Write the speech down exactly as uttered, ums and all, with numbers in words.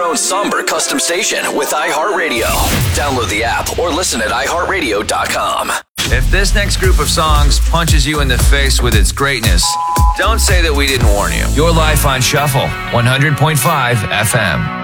own somber custom station with iHeartRadio. Download the app or listen at i heart radio dot com. If this next group of songs punches you in the face with its greatness, don't say that we didn't warn you. Your life on Shuffle, one hundred point five F M.